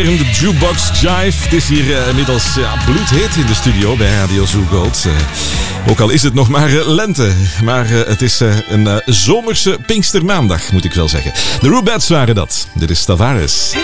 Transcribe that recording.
inspirerende jukebox jive. Het is hier inmiddels bloedheet in de studio bij Radio Zoo Gold. Ook al is het nog maar lente. Maar het is een zomerse Pinkstermaandag, moet ik wel zeggen. De Rubettes waren dat. Dit is Tavares.